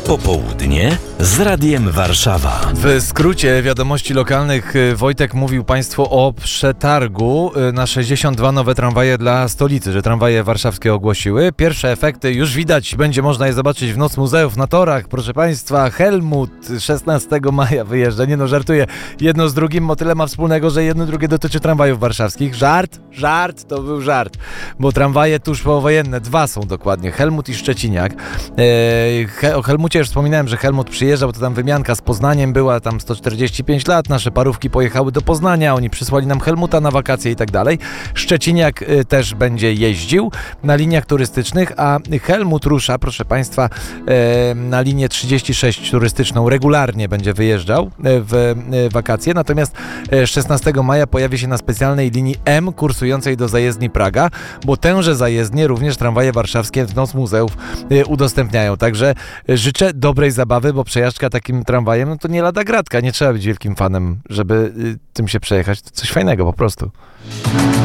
Popołudnie z Radiem Warszawa. W skrócie wiadomości lokalnych Wojtek mówił Państwu o przetargu na 62 nowe tramwaje dla stolicy, że tramwaje warszawskie ogłosiły. Pierwsze efekty już widać, będzie można je zobaczyć w Noc Muzeów na torach. Proszę Państwa, Helmut 16 maja wyjeżdża. Nie no, żartuję. Jedno z drugim o tyle ma wspólnego, że jedno drugie dotyczy tramwajów warszawskich. Żart, to był żart, bo tramwaje tuż powojenne, dwa są dokładnie, Helmut i Szczeciniak. O Helmucie już wspominałem, że Helmut przyjeżdżał, to tam wymianka z Poznaniem była, tam 145 lat, nasze parówki pojechały do Poznania, oni przysłali nam Helmuta na wakacje i tak dalej. Szczeciniak też będzie jeździł na liniach turystycznych, a Helmut rusza, proszę Państwa, na linię 36 turystyczną, regularnie będzie wyjeżdżał w wakacje, natomiast 16 maja pojawi się na specjalnej linii M kursującej do zajezdni Praga, bo tęże zajezdnie również tramwaje warszawskie w Noc Muzeów udostępniają. Także życzę dobrej zabawy, bo przejażdżka takim tramwajem, no to nie lada gratka. Nie trzeba być wielkim fanem, żeby tym się przejechać. To coś fajnego po prostu.